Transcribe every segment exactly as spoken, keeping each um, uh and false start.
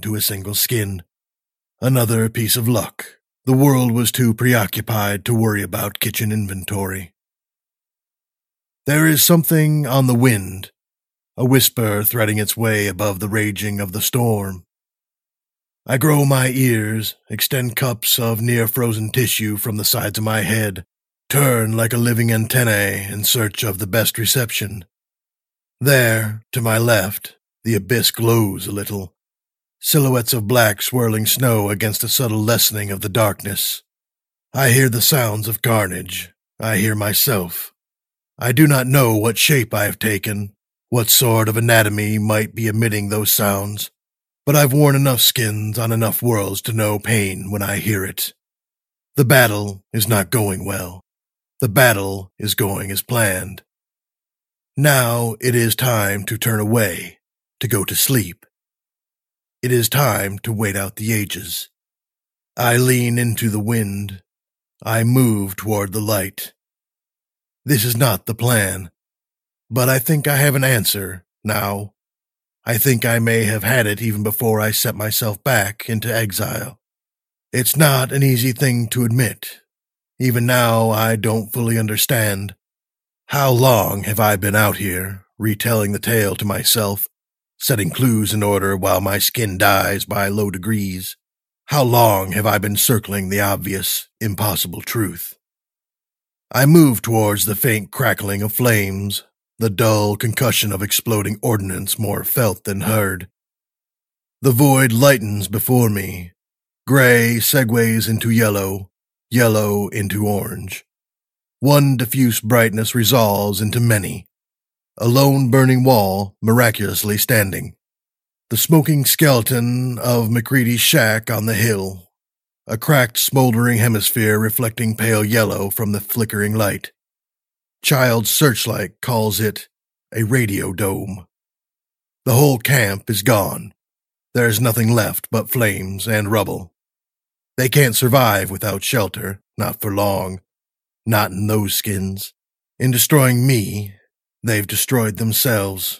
into a single skin. Another piece of luck. The world was too preoccupied to worry about kitchen inventory. There is something on the wind, a whisper threading its way above the raging of the storm. I grow my ears, extend cups of near-frozen tissue from the sides of my head, turn like a living antennae in search of the best reception. There, to my left, the abyss glows a little, silhouettes of black swirling snow against a subtle lessening of the darkness. I hear the sounds of carnage. I hear myself. I do not know what shape I have taken, what sort of anatomy might be emitting those sounds, but I've worn enough skins on enough worlds to know pain when I hear it. The battle is not going well. The battle is going as planned. Now it is time to turn away, to go to sleep. It is time to wait out the ages. I lean into the wind. I move toward the light. This is not the plan, but I think I have an answer now. I think I may have had it even before I set myself back into exile. It's not an easy thing to admit. Even now, I don't fully understand. How long have I been out here, retelling the tale to myself, setting clues in order while my skin dies by low degrees? How long have I been circling the obvious, impossible truth? I move towards the faint crackling of flames, the dull concussion of exploding ordnance more felt than heard. The void lightens before me. Gray segues into yellow, yellow into orange. One diffuse brightness resolves into many. A lone burning wall miraculously standing. The smoking skeleton of MacReady's shack on the hill. A cracked, smoldering hemisphere reflecting pale yellow from the flickering light. Child's Searchlight calls it a radio dome. The whole camp is gone. There is nothing left but flames and rubble. They can't survive without shelter, not for long. Not in those skins. In destroying me, they've destroyed themselves.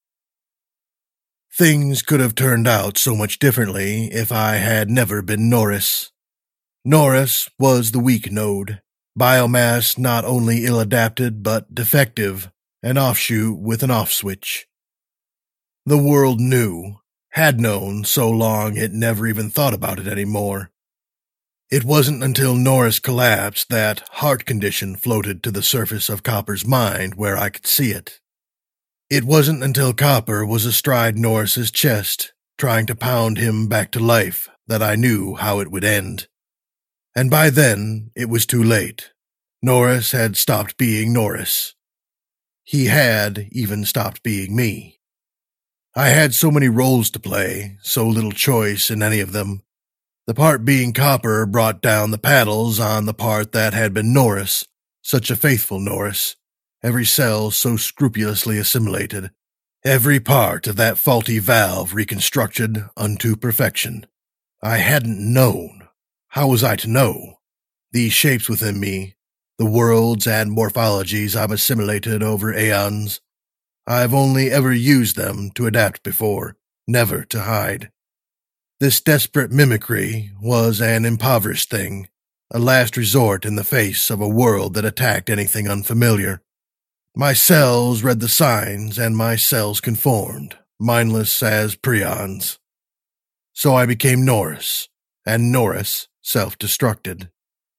Things could have turned out so much differently if I had never been Norris. Norris was the weak node, biomass not only ill-adapted but defective, an offshoot with an off-switch. The world knew, had known so long it never even thought about it anymore. It wasn't until Norris collapsed that heart condition floated to the surface of Copper's mind where I could see it. It wasn't until Copper was astride Norris's chest, trying to pound him back to life, that I knew how it would end. And by then, it was too late. Norris had stopped being Norris. He had even stopped being me. I had so many roles to play, so little choice in any of them. The part being Copper brought down the paddles on the part that had been Norris, such a faithful Norris, every cell so scrupulously assimilated, every part of that faulty valve reconstructed unto perfection. I hadn't known. How was I to know? These shapes within me, the worlds and morphologies I've assimilated over aeons, I've only ever used them to adapt before, never to hide. This desperate mimicry was an impoverished thing, a last resort in the face of a world that attacked anything unfamiliar. My cells read the signs, and my cells conformed, mindless as prions. So I became Norris, and Norris self-destructed.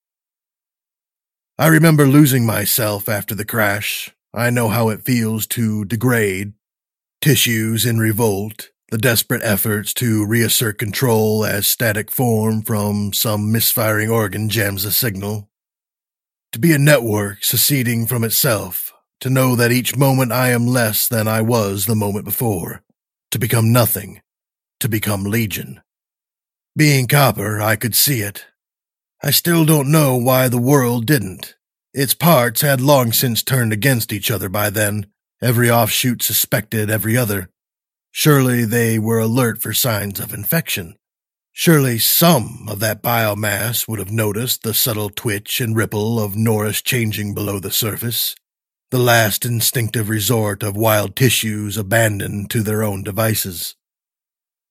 I remember losing myself after the crash. I know how it feels to degrade, tissues in revolt, the desperate efforts to reassert control as static form from some misfiring organ jams a signal. To be a network seceding from itself, to know that each moment I am less than I was the moment before, to become nothing, to become Legion. Being Copper, I could see it. I still don't know why the world didn't. Its parts had long since turned against each other by then. Every offshoot suspected every other. Surely they were alert for signs of infection. Surely some of that biomass would have noticed the subtle twitch and ripple of Norris changing below the surface, the last instinctive resort of wild tissues abandoned to their own devices.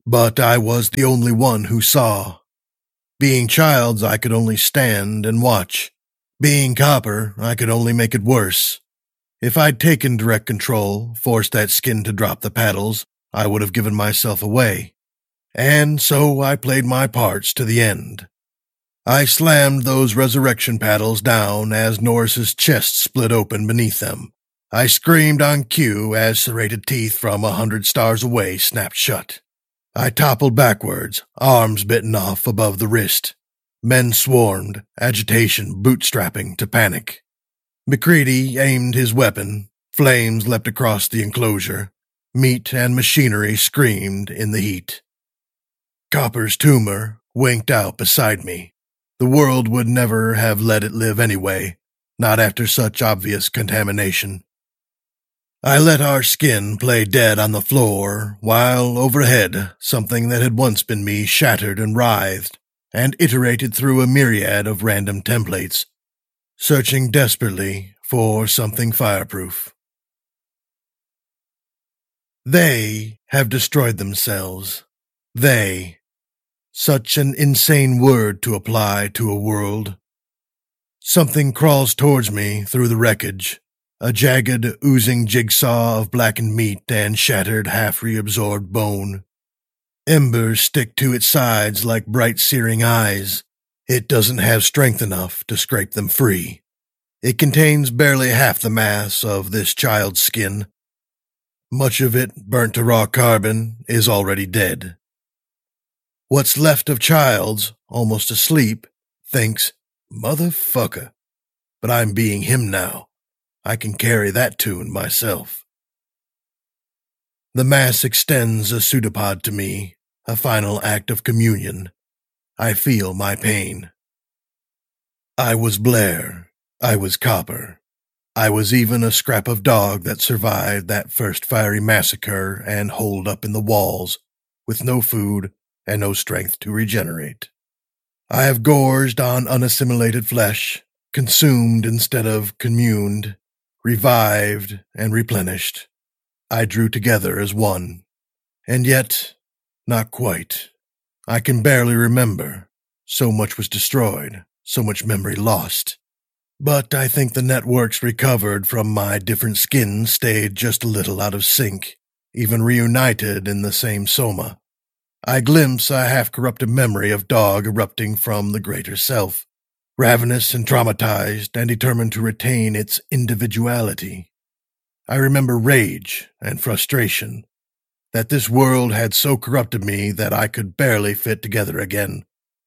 But I was the only one who saw. Being Childs, I could only stand and watch. Being Copper, I could only make it worse. If I'd taken direct control, forced that skin to drop the paddles, I would have given myself away. And so I played my parts to the end. I slammed those resurrection paddles down as Norris's chest split open beneath them. I screamed on cue as serrated teeth from a hundred stars away snapped shut. I toppled backwards, arms bitten off above the wrist. Men swarmed, agitation bootstrapping to panic. McCready aimed his weapon. Flames leapt across the enclosure. Meat and machinery screamed in the heat. Copper's tumor winked out beside me. The world would never have let it live anyway, not after such obvious contamination. I let our skin play dead on the floor, while overhead something that had once been me shattered and writhed, and iterated through a myriad of random templates, searching desperately for something fireproof. They have destroyed themselves. They. Such an insane word to apply to a world. Something crawls towards me through the wreckage, a jagged, oozing jigsaw of blackened meat and shattered, half-reabsorbed bone. Embers stick to its sides like bright, searing eyes. It doesn't have strength enough to scrape them free. It contains barely half the mass of this child's skin. Much of it, burnt to raw carbon, is already dead. What's left of Childs, almost asleep, thinks, "Motherfucker." But I'm being him now. I can carry that tune myself. The mass extends a pseudopod to me, a final act of communion. I feel my pain. I was Blair. I was Copper. I was even a scrap of dog that survived that first fiery massacre and holed up in the walls, with no food and no strength to regenerate. I have gorged on unassimilated flesh, consumed instead of communed, revived and replenished. I drew together as one. And yet, not quite. I can barely remember. So much was destroyed, so much memory lost. But I think the networks recovered from my different skins stayed just a little out of sync, even reunited in the same soma. I glimpse a half-corrupted memory of dog erupting from the greater self, ravenous and traumatized and determined to retain its individuality. I remember rage and frustration, that this world had so corrupted me that I could barely fit together again.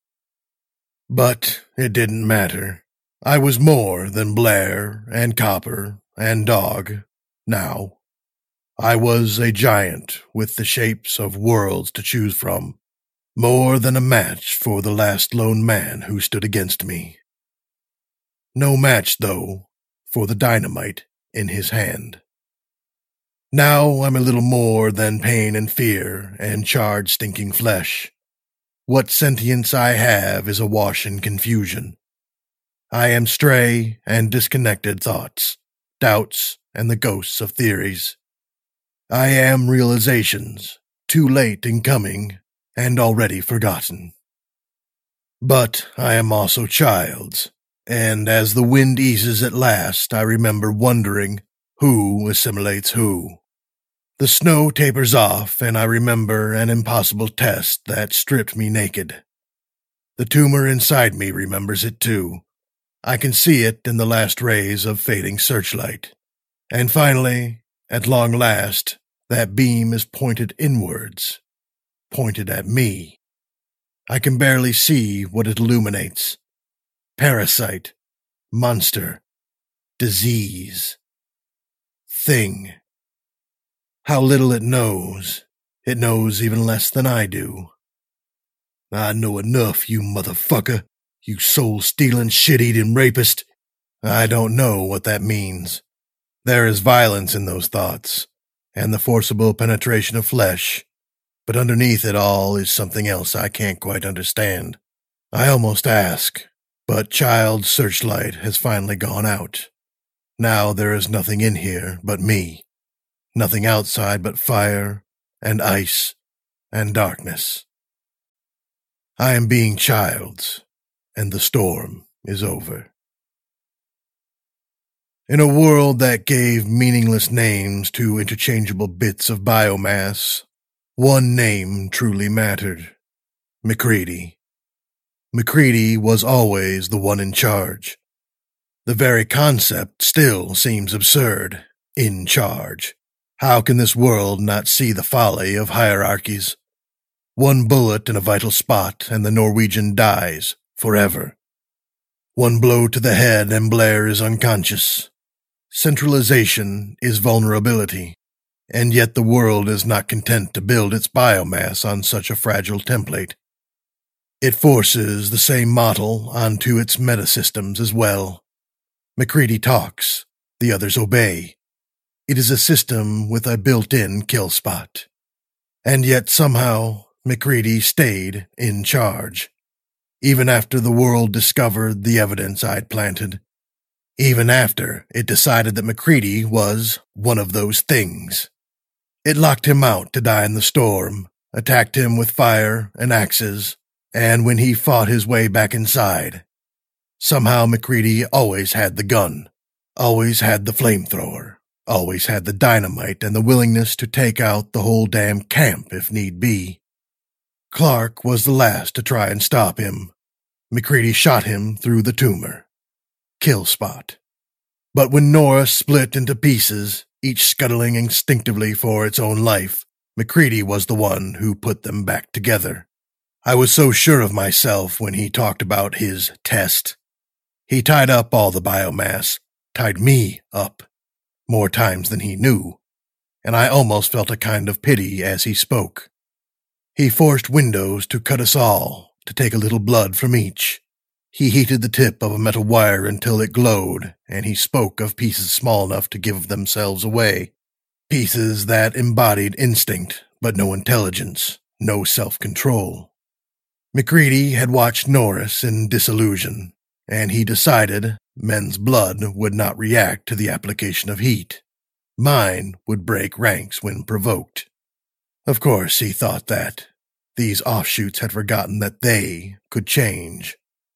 But it didn't matter. I was more than Blair and Copper and Dog now. I was a giant with the shapes of worlds to choose from, more than a match for the last lone man who stood against me. No match, though, for the dynamite in his hand. Now I'm a little more than pain and fear and charred stinking flesh. What sentience I have is awash in confusion. I am stray and disconnected thoughts, doubts, and the ghosts of theories. I am realizations, too late in coming, and already forgotten. But I am also Childs, and as the wind eases at last, I remember wondering who assimilates who. The snow tapers off, and I remember an impossible test that stripped me naked. The tumor inside me remembers it too. I can see it in the last rays of fading searchlight. And finally, at long last, that beam is pointed inwards, pointed at me. I can barely see what it illuminates. Parasite, monster, disease, thing. How little it knows. It knows even less than I do. I know enough, you motherfucker, you soul-stealing, shit-eating rapist. I don't know what that means. There is violence in those thoughts, and the forcible penetration of flesh, but underneath it all is something else I can't quite understand. I almost ask, but Child's searchlight has finally gone out. Now there is nothing in here but me, nothing outside but fire and ice and darkness. I am being Childs, and the storm is over. In a world that gave meaningless names to interchangeable bits of biomass, one name truly mattered: MacReady. MacReady was always the one in charge. The very concept still seems absurd. In charge. How can this world not see the folly of hierarchies? One bullet in a vital spot and the Norwegian dies forever. One blow to the head and Blair is unconscious. Centralization is vulnerability, and yet the world is not content to build its biomass on such a fragile template. It forces the same model onto its metasystems as well. MacReady talks, the others obey. It is a system with a built-in kill spot. And yet somehow MacReady stayed in charge, even after the world discovered the evidence I'd planted, even after it decided that MacReady was one of those things. It locked him out to die in the storm, attacked him with fire and axes, and when he fought his way back inside, somehow MacReady always had the gun, always had the flamethrower, always had the dynamite and the willingness to take out the whole damn camp if need be. Clark was the last to try and stop him. MacReady shot him through the tumor. Kill spot. But when Norris split into pieces, each scuttling instinctively for its own life, MacReady was the one who put them back together. I was so sure of myself when he talked about his test. He tied up all the biomass, tied me up, more times than he knew, and I almost felt a kind of pity as he spoke. He forced windows to cut us all, to take a little blood from each. He heated the tip of a metal wire until it glowed, and he spoke of pieces small enough to give themselves away. Pieces that embodied instinct, but no intelligence, no self-control. MacReady had watched Norris in disillusion, and he decided men's blood would not react to the application of heat. Mine would break ranks when provoked. Of course, he thought that. These offshoots had forgotten that they could change.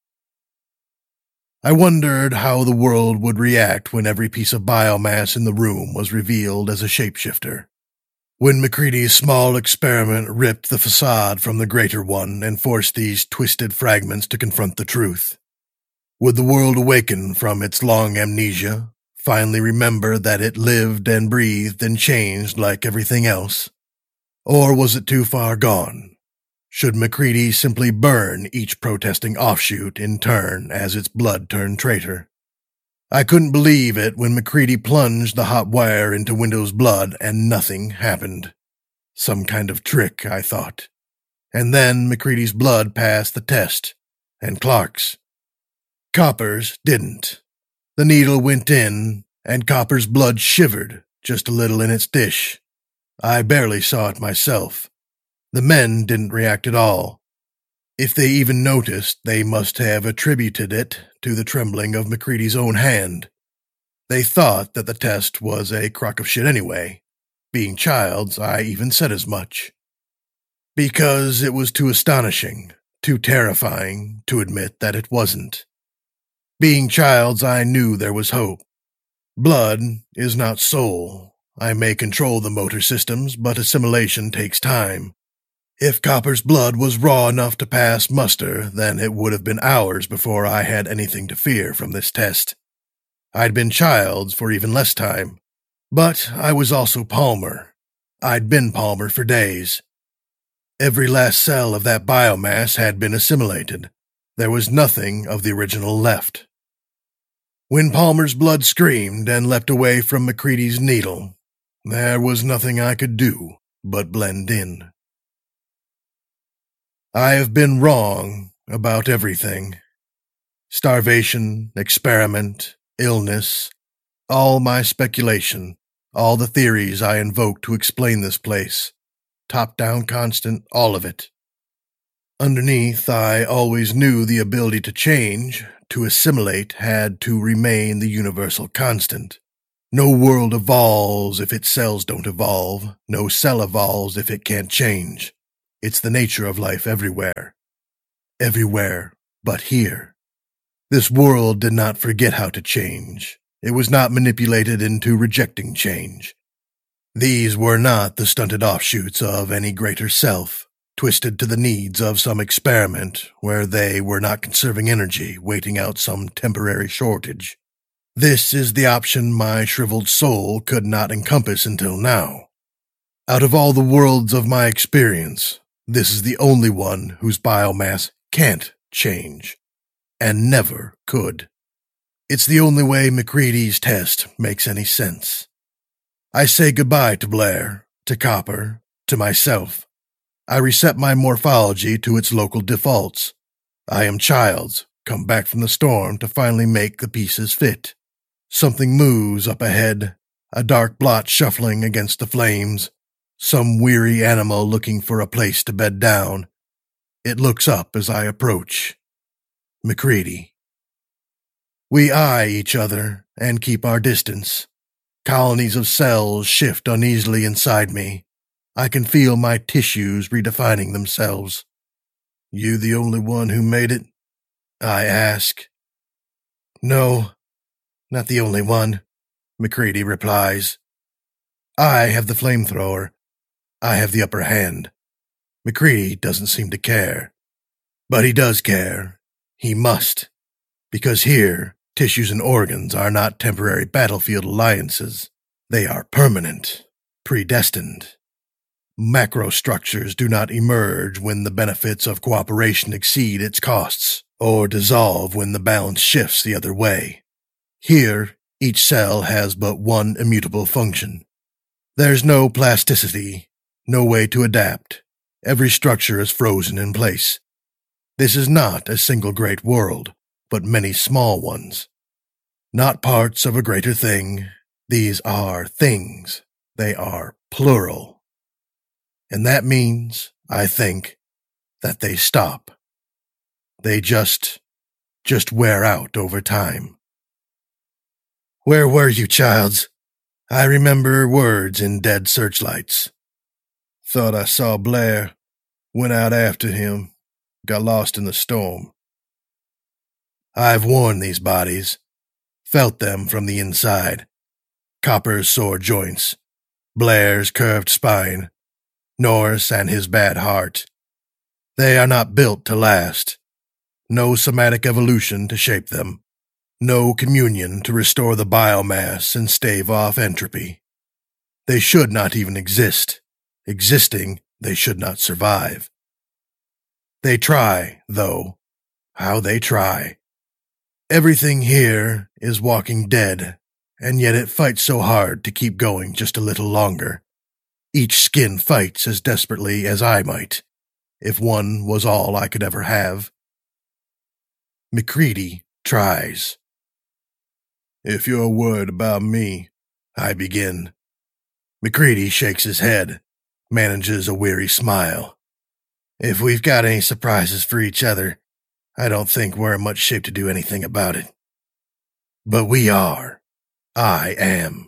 I wondered how the world would react when every piece of biomass in the room was revealed as a shapeshifter. When MacReady's small experiment ripped the facade from the greater one and forced these twisted fragments to confront the truth. Would the world awaken from its long amnesia, finally remember that it lived and breathed and changed like everything else? Or was it too far gone? Should MacReady simply burn each protesting offshoot in turn as its blood turned traitor? I couldn't believe it when MacReady plunged the hot wire into Window's blood and nothing happened. Some kind of trick, I thought. And then MacReady's blood passed the test, and Clark's. Copper's didn't. The needle went in, and Copper's blood shivered just a little in its dish. I barely saw it myself. The men didn't react at all. If they even noticed, they must have attributed it to the trembling of MacReady's own hand. They thought that the test was a crock of shit anyway. Being Childs, I even said as much. Because it was too astonishing, too terrifying to admit that it wasn't. Being Childs, I knew there was hope. Blood is not soul. I may control the motor systems, but assimilation takes time. If Copper's blood was raw enough to pass muster, then it would have been hours before I had anything to fear from this test. I'd been Childs for even less time, but I was also Palmer. I'd been Palmer for days. Every last cell of that biomass had been assimilated. There was nothing of the original left. When Palmer's blood screamed and leapt away from MacReady's needle, there was nothing I could do but blend in. I have been wrong about everything. Starvation, experiment, illness, all my speculation, all the theories I invoked to explain this place, top-down constant, all of it. Underneath, I always knew the ability to change, to assimilate, had to remain the universal constant. No world evolves if its cells don't evolve, no cell evolves if it can't change. It's the nature of life everywhere. Everywhere but here. This world did not forget how to change. It was not manipulated into rejecting change. These were not the stunted offshoots of any greater self, twisted to the needs of some experiment where they were not conserving energy, waiting out some temporary shortage. This is the option my shriveled soul could not encompass until now. Out of all the worlds of my experience, this is the only one whose biomass can't change, and never could. It's the only way MacReady's test makes any sense. I say goodbye to Blair, to Copper, to myself. I reset my morphology to its local defaults. I am Childs, come back from the storm to finally make the pieces fit. Something moves up ahead, a dark blot shuffling against the flames, some weary animal looking for a place to bed down. It looks up as I approach. MacReady. We eye each other and keep our distance. Colonies of cells shift uneasily inside me. I can feel my tissues redefining themselves. You the only one who made it? I ask. No, not the only one, MacReady replies. I have the flamethrower. I have the upper hand. MacReady doesn't seem to care. But he does care. He must. Because here, tissues and organs are not temporary battlefield alliances. They are permanent, predestined. Macrostructures do not emerge when the benefits of cooperation exceed its costs, or dissolve when the balance shifts the other way. Here, each cell has but one immutable function. There's no plasticity, no way to adapt. Every structure is frozen in place. This is not a single great world, but many small ones. Not parts of a greater thing. These are things. They are plural. And that means, I think, that they stop. They just, just wear out over time. Where were you, Childs? I remember words in dead searchlights. Thought I saw Blair. Went out after him. Got lost in the storm. I've worn these bodies. Felt them from the inside. Copper's sore joints. Blair's curved spine. Norris and his bad heart. They are not built to last. No somatic evolution to shape them. No communion to restore the biomass and stave off entropy. They should not even exist. Existing, they should not survive. They try, though. How they try. Everything here is walking dead, and yet it fights so hard to keep going just a little longer. Each skin fights as desperately as I might, if one was all I could ever have. MacReady tries. If you're worried about me, I begin. MacReady shakes his head, manages a weary smile. If we've got any surprises for each other, I don't think we're in much shape to do anything about it. But we are. I am.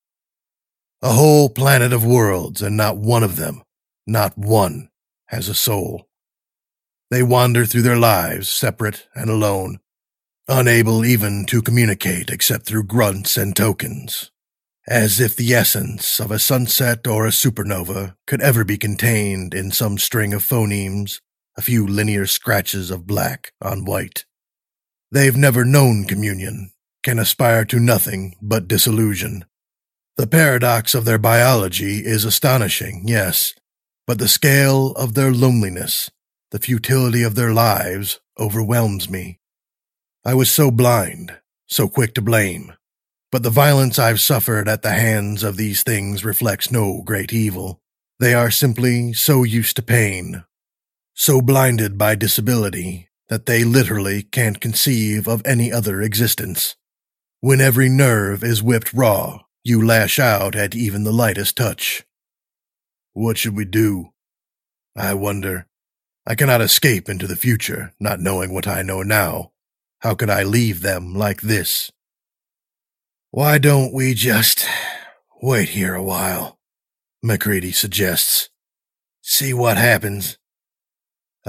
A whole planet of worlds, and not one of them, not one, has a soul. They wander through their lives, separate and alone, unable even to communicate except through grunts and tokens, as if the essence of a sunset or a supernova could ever be contained in some string of phonemes, a few linear scratches of black on white. They've never known communion, can aspire to nothing but disillusion. The paradox of their biology is astonishing, yes, but the scale of their loneliness, the futility of their lives, overwhelms me. I was so blind, so quick to blame, but the violence I've suffered at the hands of these things reflects no great evil. They are simply so used to pain, so blinded by disability, that they literally can't conceive of any other existence. When every nerve is whipped raw, you lash out at even the lightest touch. What should we do? I wonder. I cannot escape into the future, not knowing what I know now. How could I leave them like this? Why don't we just wait here a while? MacReady suggests. See what happens.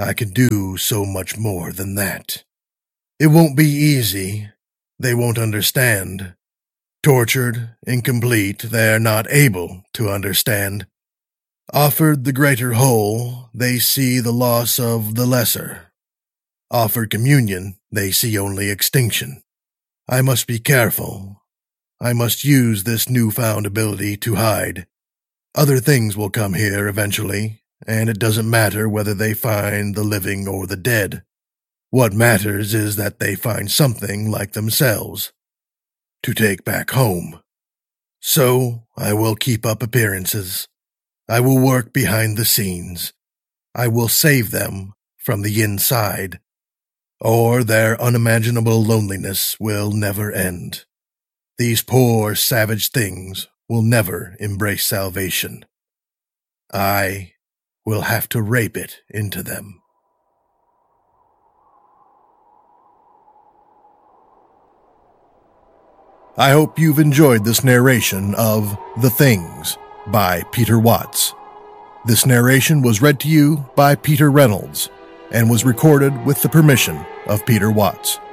I can do so much more than that. It won't be easy. They won't understand. Tortured, incomplete, they are not able to understand. Offered the greater whole, they see the loss of the lesser. Offered communion, they see only extinction. I must be careful. I must use this newfound ability to hide. Other things will come here eventually, and it doesn't matter whether they find the living or the dead. What matters is that they find something like themselves to take back home. So I will keep up appearances. I will work behind the scenes. I will save them from the inside, or their unimaginable loneliness will never end. These poor, savage things will never embrace salvation. I will have to rape it into them. I hope you've enjoyed this narration of The Things by Peter Watts. This narration was read to you by Peter Reynolds and was recorded with the permission of Peter Watts.